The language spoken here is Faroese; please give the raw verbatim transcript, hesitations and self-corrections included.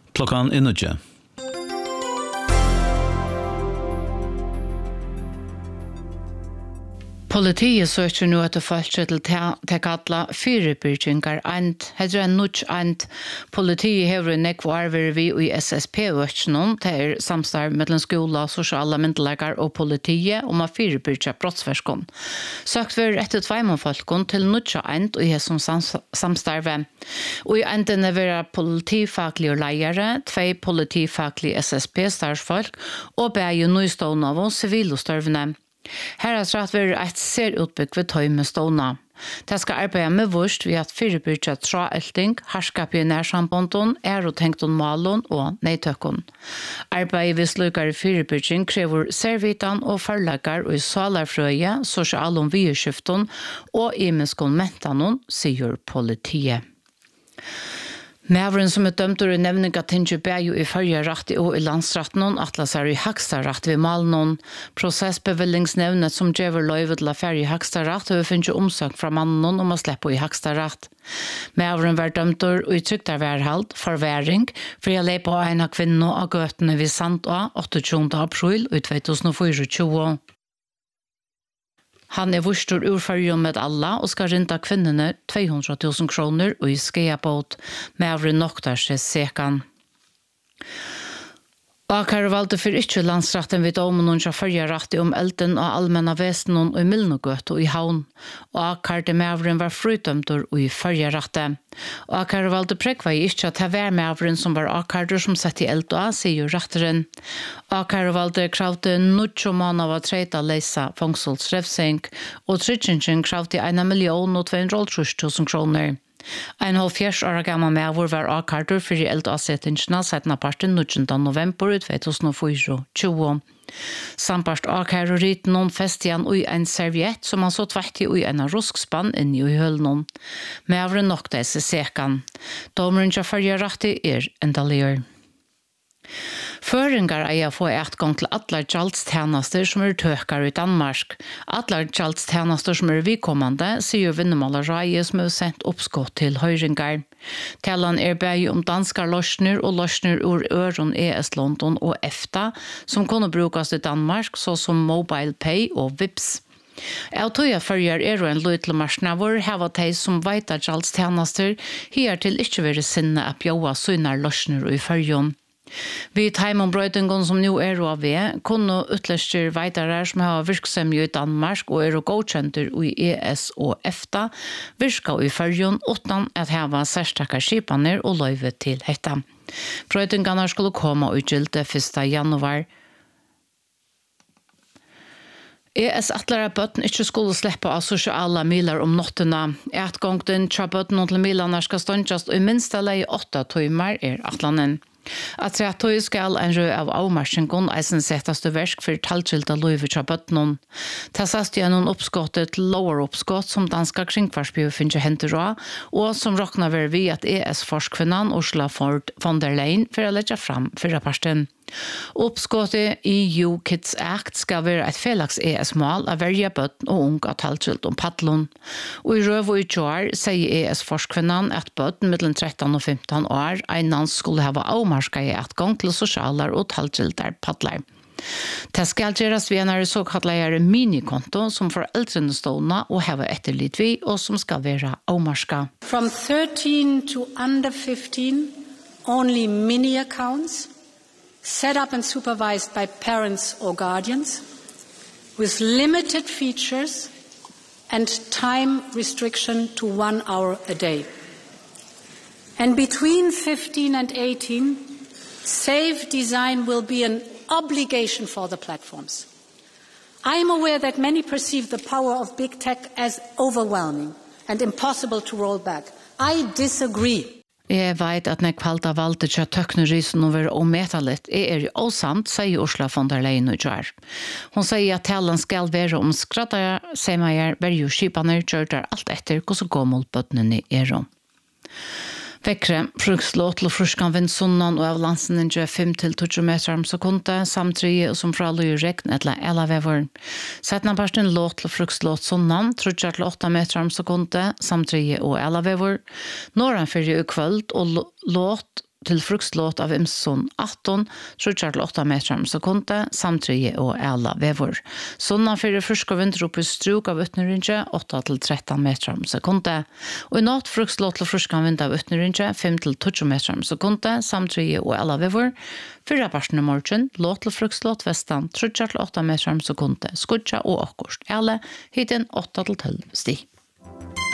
Klokkan er nødje. Politiet søker nå etter folk til å kalla fyrebyrgingar and, heter en nudge and. Politiet hever en nekvar vi i S S P-vøtjennom til samstarv mellom skola, sosiale myndelægar og politiet om å fyrebyrge brottsverskon. Søkt vi etter tveimånfolkon til nudge and og jeg som samstarve. Og i enden er vi politifaglige leiere, tvei politifaglige S S P-starsfolk og beie nøystående av oss sivilostørvene. Her er stratt vi et ser utbygg ved tøyme stående. Det skal arbeide med vurst ved at fyrebyrge traelting, herskap i nærsambonden, ærotenkton malen og neitøkken. Arbeid ved slukere fyrebyrging krever servitan og forlager og salarfrøye, sosialom vieskiften og imenskon mentanon, sier politiet. Mævren som er dømt og nevning at tinge bejo i førje rett og i landsretten, atlas er i haksta rett ved malen. Prosessbevillingsnevnet som djever løyve til affære i haksta rett og finner omsøkt fra mannen om å slippe i haksta rett. Mævren var dømt og uttrykt av værhald, forværing, for jeg leip på en av kvinner av gøtene ved Sandå åttiogtjúgunda april i to tusen og tjuefire. Han er vurstor urførjon med alla og skal rinda kvinnene två hundra tusen kroner og i skeiabåt med avre noktar seg sekan. Akar valgte for ikke landsretten vid domen og førje rette om elden og allmenna vesen og i Milnogøt og i Havn. Og Akar de mævren var frutømter og i førje rette. Og Akar valgte prekva i ikke at det var mævren som var Akar som sett i eld og sier retteren. Akar valgte kravte nutjo mån av å treita leisa fangsolsrefsing og tryggingen kravte en million og tvåhundratusen tusen kroner. En halvfjerds år gammal mævor var avkartur for i eld og settingsna setna parten nittonda november to tusen og tjue. Sampart avkartur riten noen festian ui en serviett som han så tvert i ui en ruskspann inni ui hølnon. Mævren nokta seg sekan. Domeren til fyrir rati er endalier. Føringar er å få etgang til alle gjeldstjenester som er tøkere i Danmark. Alle gjeldstjenester som er vidkommende, sier Vinnemalareie som er sendt oppskott til høyringar. Talan er bare om danske løsner og løsner ur øren E S-London og EFTA, som kunne brukes i Danmark, så som Mobile Pay og Vips. Jeg tror jeg følger er en løytle marsnavur, heva de som vet at gjeldstjenester, her til ikke være sinne at bjøa synar løsner i følgen. Vi teimonbrøydingen som nå er av vi, kunne utløster veidere som har virksomhet i Danmark og er godkjenter i E S og EFTA, virka i følgen uten at hava særstakke skipaner og løyve til hetta. Brøydingene skulle komme ut gilde første januar. E S atler at bøtten ikke skulle slippe av sosiale miler om nottene. Et gang den tja bøtten til milene skal ståndjast og i minste leie åtta timer er atlanen. At trettøy skal en rød av avmarsjengon eisen settes til versk for talskilta løyve til bøttenen. Det sast gjennom oppskottet til lower oppskott som danska kringkvarsbjø finner hentet råd, og som råkna ver vi at E S-forskvinnan Ursula von der Leyen for å legge fram fyrreparsten. Oppskottet i E U Kids Act skal være et felags E S-mål av verja bøtten og ung av talskilt om paddlun. Og i røv og i tjoar sier E S-forskvinnan at bøtten mellom tretton og femton år einan skulle hava avmarska i atgang til sosialar og talskiltar paddlar. Det skal gjøres ved en såkallet minikonto som foreldrene stående og hava etterlitt vi og som skal være avmarska. From thirteen to under fifteen, only mini accounts set up and supervised by parents or guardians with limited features and time restriction to one hour a day. And between fifteen and eighteen, safe design will be an obligation for the platforms. I am aware that many perceive the power of big tech as overwhelming and impossible to roll back. I disagree. Jeg vet at når kvalta valgte til at tøknerisen over å meta litt, er det også sier Ursula von der Leyen og gjør. Hun sier at talen skal være om skrattere, semeier, berg og skipene, gjør der alt etter hvordan går mot bøttene er om. Vekkre, frukslåt til fruskan vind sunnan og av landsen ikke fem til tjue meter om sekundet, samtidig og som fra løy regn eller elavever. Settene parten låt til frukslåt sunnan, tjue til åtta meter om sekundet, samtidig og elavever. Nåran fyrir i kvöld og låt til fruktlåt av imson atton, trutjar til åtta meter om sekunde, samtrige og æla vevor. Sunna fyrir frusk og vinter opp i struk av utnyrringe, åtta til tretton meter om sekunde. Og i natt fruktlåt til frusk og vinter av utnyrringe, fem til tjugo meter om sekunde, samtrige og æla vevor. Fyrra parsten i morgen, låt til fruktlåt vestan, trutjar til åtta meter om sekunde, skudja og akkurst æle, hiten åtta til tolv sti.